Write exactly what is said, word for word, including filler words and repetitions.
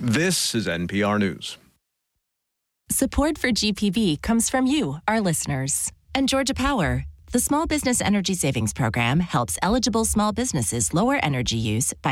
This is N P R News. Support for G P B comes from you, our listeners. And Georgia Power, the Small Business Energy Savings Program, helps eligible small businesses lower energy use by